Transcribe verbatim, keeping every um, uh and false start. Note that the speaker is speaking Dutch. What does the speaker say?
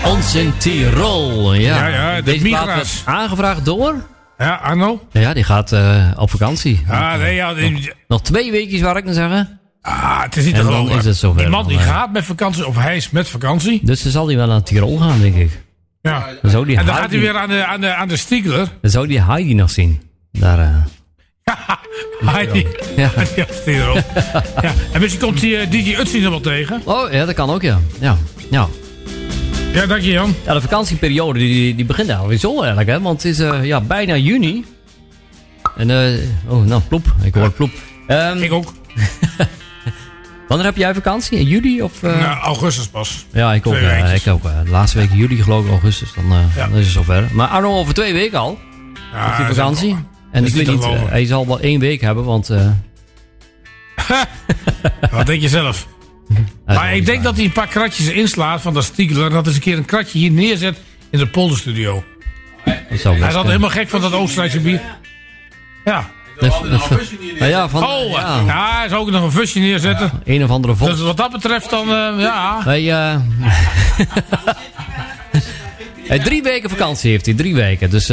Ons in Tirol. Ja, ja, ja de deze plaat migra's. werd aangevraagd door... Ja, Arno? Ja, die gaat uh, op vakantie. Ah, nee, ja, die... nog, nog twee weekjes, waar ik naar zeggen. Ah, het is niet en te dan geloven. is het zover. Die man die uh, gaat met vakantie, of hij is met vakantie. Dus dan zal hij wel naar Tirol gaan, denk ik. Ja. Dan zou die en dan Heidi, gaat hij weer aan de, aan de, aan de Stiegler. Dan zou die Heidi nog zien. Daar... Uh, Heidi. Ja. Ja, Tirol. Ja. En misschien komt die uh, D J Utsi nog wel tegen. Oh, ja, dat kan ook, ja. Ja, ja. Ja, dank je, Jan. Ja, de vakantieperiode die, die begint alweer zo eigenlijk, hè. Want het is uh, ja, bijna juni. En, uh, oh, nou, ploep. Ik hoor ploep. Um, ik ook. Wanneer heb jij vakantie? In juli of... Uh... Ja, augustus pas. Ja, ik ook. Uh, ik ook. Uh, de laatste week juli geloof ik, augustus. Dan, uh, ja. dan is het zover. Maar Arno, over twee weken al. Ja, op die vakantie. En ik weet niet, uh, hij zal wel één week hebben, want... Uh... Wat denk je zelf? Maar ik denk waar. dat hij een paar kratjes inslaat van dat Stiegler. En dat eens een keer een kratje hier neerzet in de polderstudio. Hij is altijd helemaal gek van dat Oostenrijkse bier. Ja. De, de, de, de, ja, van, oh, ja. ja, hij zou ook nog een fusje neerzetten. Ja, een of andere vos. Dus wat dat betreft dan, uh, ja. Wij, uh... hey, drie weken vakantie heeft hij, drie weken. Dus